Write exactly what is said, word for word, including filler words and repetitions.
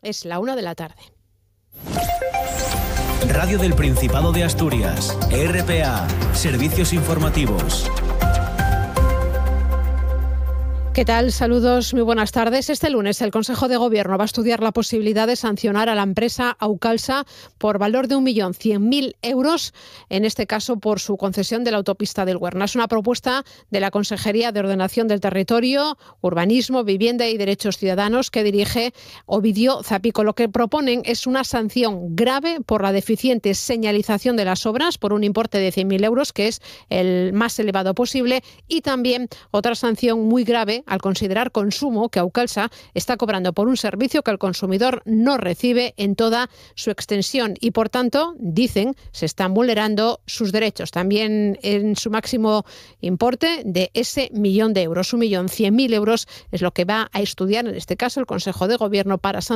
Es la una de la tarde. Radio del Principado de Asturias, R P A, Servicios Informativos. ¿Qué tal? Saludos, muy buenas tardes. Este lunes el Consejo de Gobierno va a estudiar la posibilidad de sancionar a la empresa Aucalsa por valor de un millón cien mil euros, en este caso por su concesión de la autopista del Huerna. Es una propuesta de la Consejería de Ordenación del Territorio, Urbanismo, Vivienda y Derechos Ciudadanos que dirige Ovidio Zapico. Lo que proponen es una sanción grave por la deficiente señalización de las obras por un importe de cien mil euros, que es el más elevado posible, y también otra sanción muy grave al considerar consumo que Aucalsa está cobrando por un servicio que el consumidor no recibe en toda su extensión y, por tanto, dicen, se están vulnerando sus derechos, también en su máximo importe de ese millón de euros. Un millón cien mil euros es lo que va a estudiar, en este caso, el Consejo de Gobierno para sancionar